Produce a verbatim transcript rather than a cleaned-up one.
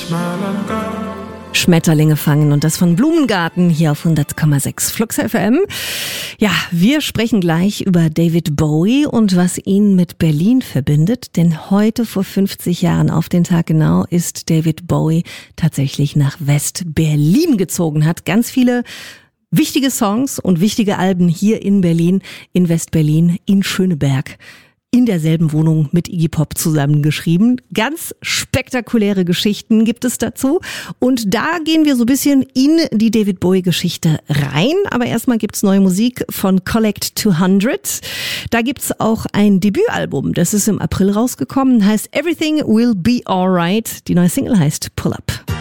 Schmetterlinge fangen und das von Blumengarten hier auf hundert Komma sechs Flux F M. Ja, wir sprechen gleich über David Bowie und was ihn mit Berlin verbindet, denn heute vor fünfzig Jahren auf den Tag genau ist David Bowie tatsächlich nach West-Berlin gezogen, hat ganz viele wichtige Songs und wichtige Alben hier in Berlin, in West-Berlin, in Schöneberg, in derselben Wohnung mit Iggy Pop zusammengeschrieben. Ganz spektakuläre Geschichten gibt es dazu. Und da gehen wir so ein bisschen in die David Bowie-Geschichte rein. Aber erstmal gibt's neue Musik von Collect zweihundert. Da gibt's auch ein Debütalbum. Das ist im April rausgekommen, heißt Everything Will Be Alright. Die neue Single heißt Pull Up.